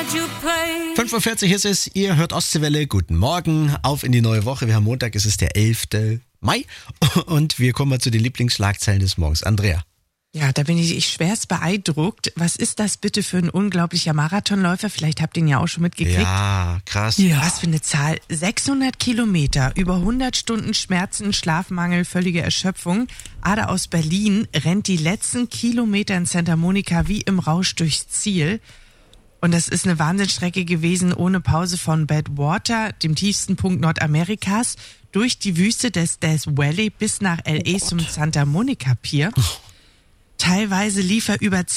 5:40 Uhr ist es, ihr hört Ostseewelle, guten Morgen, auf in die neue Woche. Wir haben Montag, es ist der 11. Mai und wir kommen mal zu den Lieblingsschlagzeilen des Morgens. Andrea. Ja, da bin ich schwerst beeindruckt. Was ist das bitte für ein unglaublicher Marathonläufer? Vielleicht habt ihr ihn ja auch schon mitgekriegt. Ja, krass. Ja. Was für eine Zahl. 600 Kilometer, über 100 Stunden Schmerzen, Schlafmangel, völlige Erschöpfung. Ada aus Berlin rennt die letzten Kilometer in Santa Monica wie im Rausch durchs Ziel. Und das ist eine Wahnsinnsstrecke gewesen, ohne Pause von Badwater, dem tiefsten Punkt Nordamerikas, durch die Wüste des Death Valley bis nach L.A. zum Santa Monica Pier. Teilweise lief er über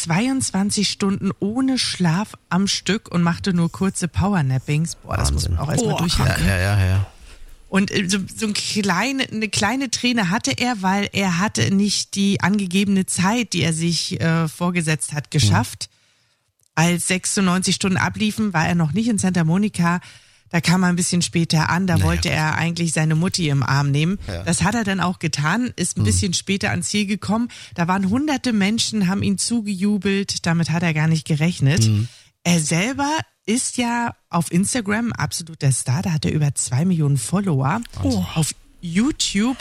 22 Stunden ohne Schlaf am Stück und machte nur kurze Powernappings. Boah, das muss man auch erstmal durchhalten. Ja. Und so eine kleine Träne hatte er, weil er hatte nicht die angegebene Zeit, die er sich vorgesetzt hat, geschafft. Als 96 Stunden abliefen, war er noch nicht in Santa Monica. Da kam er ein bisschen später an, da wollte er eigentlich seine Mutti im Arm nehmen. Ja. Das hat er dann auch getan, ist ein bisschen später ans Ziel gekommen. Da waren hunderte Menschen, haben ihn zugejubelt, damit hat er gar nicht gerechnet. Er selber ist ja auf Instagram absolut der Star, da hat er über 2 Millionen Follower. Auf YouTube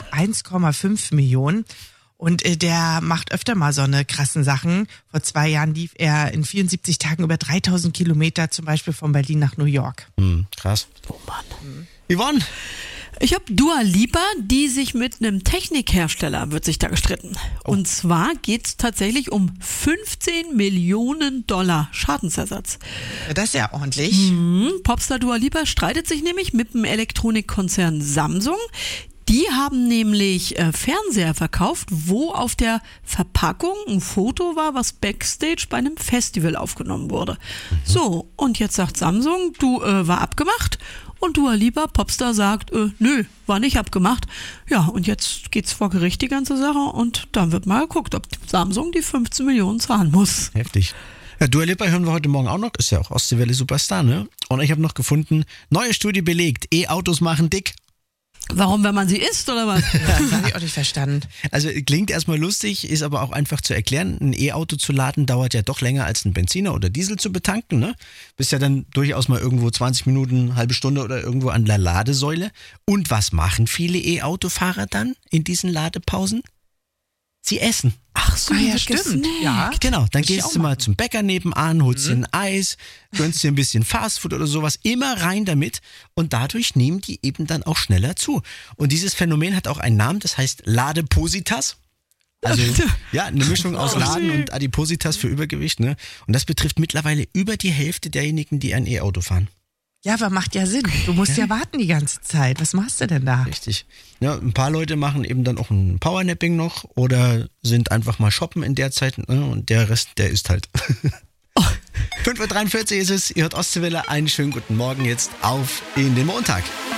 1,5 Millionen. Und der macht öfter mal so eine krassen Sachen. Vor 2 Jahren lief er in 74 Tagen über 3000 Kilometer, zum Beispiel von Berlin nach New York. Krass. Oh Mann. Yvonne. Ich habe Dua Lipa, die sich mit einem Technikhersteller, wird sich da gestritten. Und zwar geht's tatsächlich um $15 Millionen Schadensersatz. Ja, das ist ja ordentlich. Popstar Dua Lipa streitet sich nämlich mit dem Elektronikkonzern Samsung. Die haben nämlich Fernseher verkauft, wo auf der Verpackung ein Foto war, was Backstage bei einem Festival aufgenommen wurde. So, und jetzt sagt Samsung, du, war abgemacht. Und Dua Lipa, Popstar, sagt, nö, war nicht abgemacht. Ja, und jetzt geht's vor Gericht, die ganze Sache. Und dann wird mal geguckt, ob Samsung die 15 Millionen zahlen muss. Heftig. Ja, Dua Lipa hören wir heute Morgen auch noch. Ist ja auch Ostseewelle Superstar, ne? Und ich habe noch gefunden, neue Studie belegt, E-Autos machen dick. Warum, wenn man sie isst, oder was? Das habe ich auch nicht verstanden. Also klingt erstmal lustig, ist aber auch einfach zu erklären. Ein E-Auto zu laden dauert ja doch länger als ein Benziner oder Diesel zu betanken, ne? Bist ja dann durchaus mal irgendwo 20 Minuten, halbe Stunde oder irgendwo an der Ladesäule. Und was machen viele E-Autofahrer dann in diesen Ladepausen? Sie essen. Ach so, ja, stimmt. Ja. Genau, dann gehst du mal zum Bäcker nebenan, holst dir ein Eis, gönnst dir ein bisschen Fastfood oder sowas, immer rein damit und dadurch nehmen die eben dann auch schneller zu. Und dieses Phänomen hat auch einen Namen, das heißt Ladepositas. Also ja, eine Mischung aus Laden und Adipositas für Übergewicht, ne? Und das betrifft mittlerweile über die Hälfte derjenigen, die ein E-Auto fahren. Ja, aber macht ja Sinn. Du musst ja warten die ganze Zeit. Was machst du denn da? Richtig. Ja, ein paar Leute machen eben dann auch ein Powernapping noch oder sind einfach mal shoppen in der Zeit, ne? Und der Rest, der isst halt. 5:43 Uhr ist es, ihr hört Ostseewelle, einen schönen guten Morgen jetzt auf in den Montag.